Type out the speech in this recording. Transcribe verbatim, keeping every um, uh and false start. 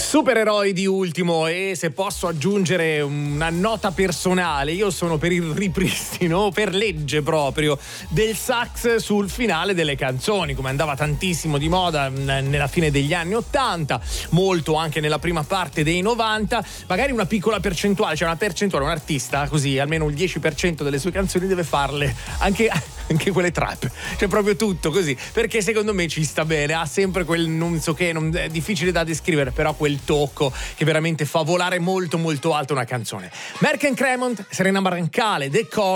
Supereroi di ultimo, e se posso aggiungere una nota personale, io sono per il ripristino, per legge proprio, del sax sul finale delle canzoni, come andava tantissimo di moda nella fine degli anni ottanta, molto anche nella prima parte dei novanta. Magari una piccola percentuale, cioè una percentuale, un artista così, almeno il dieci per cento delle sue canzoni deve farle anche, anche quelle trap, cioè proprio tutto così, perché secondo me ci sta bene, ha sempre quel non so che, non, è difficile da descrivere, però quel tocco che veramente fa volare molto molto alto una canzone. Merck and Cremont, Serena Brancale, The Call.